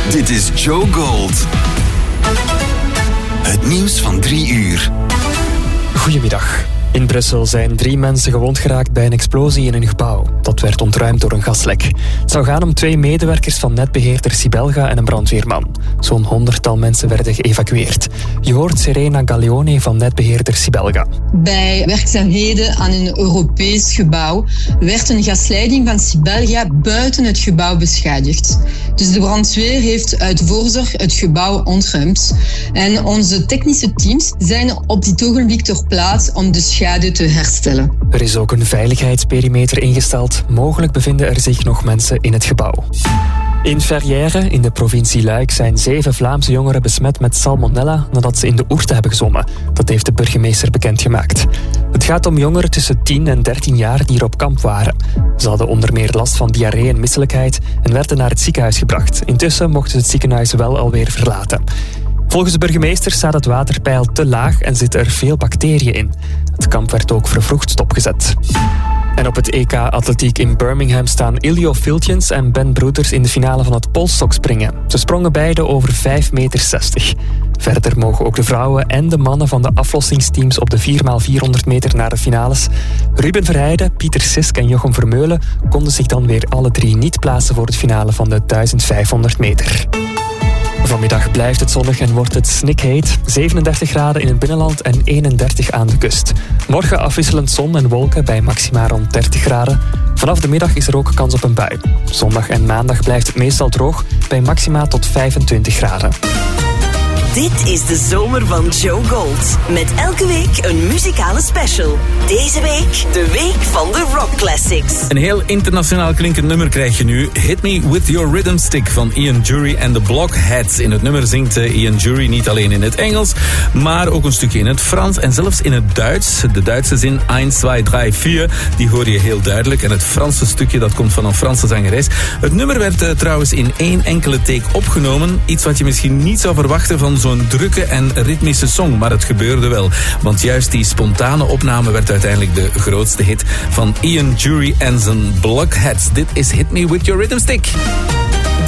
Dit is Joe Gold. Het nieuws van 3 uur. Goedemiddag. In Brussel zijn 3 mensen gewond geraakt bij een explosie in een gebouw. Dat werd ontruimd door een gaslek. Het zou gaan om 2 medewerkers van netbeheerder Sibelga en een brandweerman. Zo'n 100-tal mensen werden geëvacueerd. Je hoort Serena Galleone van netbeheerder Sibelga. Bij werkzaamheden aan een Europees gebouw werd een gasleiding van Sibelga buiten het gebouw beschadigd. Dus de brandweer heeft uit voorzorg het gebouw ontruimd. En onze technische teams zijn op dit ogenblik ter plaatse om de schade te herstellen. Er is ook een veiligheidsperimeter ingesteld. Mogelijk bevinden er zich nog mensen in het gebouw. In Verrières, in de provincie Luik, zijn 7 Vlaamse jongeren besmet met salmonella nadat ze in de oerten hebben gezwommen. Dat heeft de burgemeester bekendgemaakt. Het gaat om jongeren tussen 10 en 13 jaar die er op kamp waren. Ze hadden onder meer last van diarree en misselijkheid en werden naar het ziekenhuis gebracht. Intussen mochten ze het ziekenhuis wel alweer verlaten. Volgens de burgemeester staat het waterpeil te laag en zitten er veel bacteriën in. Het kamp werd ook vervroegd stopgezet. En op het EK Atletiek in Birmingham staan Iljo Filtjens en Ben Broeders in de finale van het polstokspringen. Ze sprongen beide over 5,60 meter. Verder mogen ook de vrouwen en de mannen van de aflossingsteams op de 4x400 meter naar de finales. Ruben Verheijden, Pieter Sisk en Jochem Vermeulen konden zich dan weer alle 3 niet plaatsen voor het finale van de 1500 meter. Vanmiddag blijft het zonnig en wordt het snikheet. 37 graden in het binnenland en 31 aan de kust. Morgen afwisselend zon en wolken bij maxima rond 30 graden. Vanaf de middag is er ook kans op een bui. Zondag en maandag blijft het meestal droog bij maxima tot 25 graden. Dit is de zomer van Joe Gold. Met elke week een muzikale special. Deze week de week van de Rock Classics. Een heel internationaal klinkend nummer krijg je nu. Hit Me With Your Rhythm Stick van Ian Dury en de Blockheads. In het nummer zingt Ian Dury niet alleen in het Engels, maar ook een stukje in het Frans en zelfs in het Duits. De Duitse zin 1, 2, 3, 4, die hoor je heel duidelijk. En het Franse stukje, dat komt van een Franse zangeres. Het nummer werd trouwens in 1 enkele take opgenomen. Iets wat je misschien niet zou verwachten van zo'n drukke en ritmische song, maar het gebeurde wel. Want juist die spontane opname werd uiteindelijk de grootste hit van Ian Dury en zijn Blockheads. Dit is Hit Me With Your Rhythm Stick.